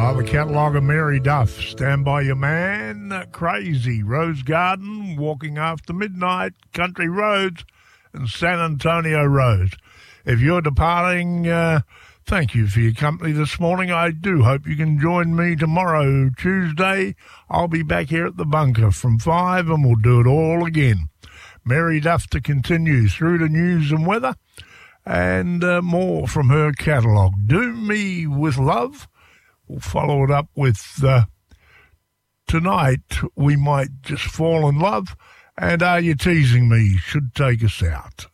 The catalogue of Mary Duff, Stand By Your Man, Crazy, Rose Garden, Walking After Midnight, Country Roads, and San Antonio Road. If you're departing, thank you for your company this morning. I do hope you can join me tomorrow, Tuesday. I'll be back here at the bunker from 5 and we'll do it all again. Mary Duff to continue through the news and weather and more from her catalogue. Do Me With Love. We'll follow it up with Tonight We Might Just Fall in Love, and Are You Teasing Me should take us out.